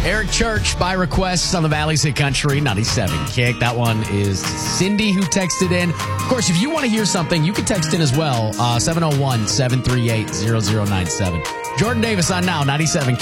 Eric Church by request on the Valley's Hit Country 97 Kick. That one is Cindy who texted in. Of course, if you want to hear something, you can text in as well. 701-738-0097. Jordan Davis on now, 97